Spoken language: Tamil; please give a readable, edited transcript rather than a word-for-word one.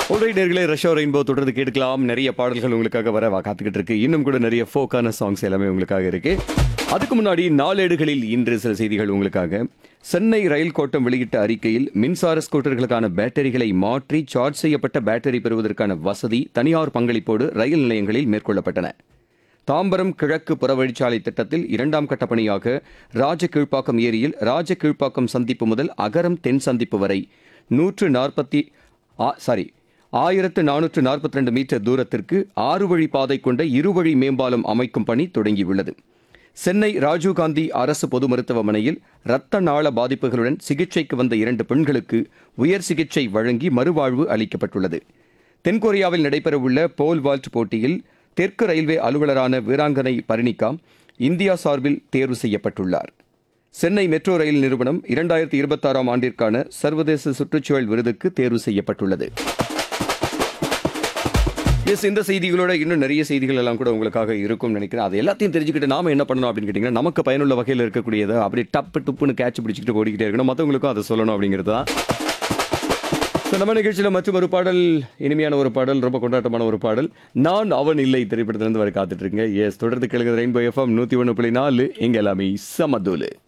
ஆல்ரைட் நேர்களே, ரஷ்யா ரெயின்போ தொடர்ந்து கேட்கலாம். நிறைய பாடல்கள் உங்களுக்காக வர காத்துக்கிட்டு இருக்கு. இன்னும் கூட நிறைய ஃபோக்கான சாங்ஸ் எல்லாமே உங்களுக்காக இருக்கு. அதுக்கு முன்னாடி நாளேடுகளில் இன்று சில செய்திகள் உங்களுக்காக. சென்னை ரயில் கோட்டம் வெளியிட்ட அறிக்கையில் மின்சார ஸ்கூட்டர்களுக்கான பேட்டரிகளை மாற்றி சார்ஜ் செய்யப்பட்ட பேட்டரி பெறுவதற்கான வசதி தனியார் பங்களிப்போடு ரயில் நிலையங்களில் மேற்கொள்ளப்பட்டன. தாம்பரம் கிழக்கு புறவழிச்சாலை திட்டத்தில் 2ஆம் கட்ட பணியாக ராஜகீழ்ப்பாக்கம் ஏரியில் ராஜகீழ்ப்பாக்கம் சந்திப்பு முதல் அகரம் தென் சந்திப்பு வரை 1442 மீட்டர் தூரத்திற்கு 6 வழி பாதை கொண்ட இருவழி மேம்பாலம் அமைக்கும் பணி தொடங்கியுள்ளது. சென்னை ராஜீவ்காந்தி அரசு பொது மருத்துவமனையில் இரத்த நாள பாதிப்புகளுடன் சிகிச்சைக்கு வந்த 2 பெண்களுக்கு உயர் சிகிச்சை வழங்கி மறுவாழ்வு அளிக்கப்பட்டுள்ளது. தென்கொரியாவில் நடைபெறவுள்ள போல் வால்ட் போட்டியில் தெற்கு ரயில்வே அலுவலரான வீராங்கனை பரிணிகா இந்தியா சார்பில் தேர்வு செய்யப்பட்டுள்ளார். சென்னை மெட்ரோ ரயில் நிறுவனம் 2026ஆம் ஆண்டிற்கான சர்வதேச சுற்றுச்சூழல் விருதுக்கு தேர்வு செய்யப்பட்டுள்ளது. இந்த செய்திகளோட இன்னும் நிறைய செய்திகள் எல்லாம் கூட உங்களுக்காக இருக்கும் நினைக்கிறேன். அது எல்லாத்தையும் தெரிஞ்சுக்கிட்டு நாம என்ன பண்ணணும் அப்படின்னு கேட்டீங்கன்னா, நமக்கு பயனுள்ள வகையில் இருக்கக்கூடியதை அப்படியே டப்பு டுப்புன்னு கேட்ச் பிடிச்சிக்கிட்டு ஓடிக்கிட்டே இருக்கணும். மற்றவங்களுக்கும் அதை சொல்லணும் அப்படிங்கிறது தான் நம்ம நிகழ்ச்சியில். மற்றும் ஒரு பாடல், இனிமையான ஒரு பாடல், ரொம்ப கொண்டாட்டமான ஒரு பாடல், நான் அவன் இல்லை திரைப்படத்திலிருந்து வர காத்துட்டு இருக்கீங்க. தொடர்ந்து கேளுங்க ரெயின்போ எஃப்எம் 101.4. இங்க எல்லாமே சமதூலு.